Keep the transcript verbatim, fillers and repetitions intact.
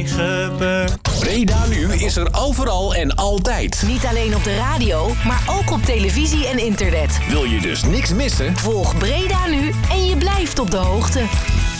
week gebeurt. Breda Nu is er overal en altijd. Niet alleen op de radio, maar ook op televisie en internet. Wil je dus niks missen? Volg Breda Nu en je blijft op de hoogte.